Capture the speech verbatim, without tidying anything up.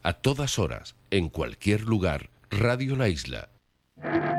A todas horas, en cualquier lugar, Radio La Isla.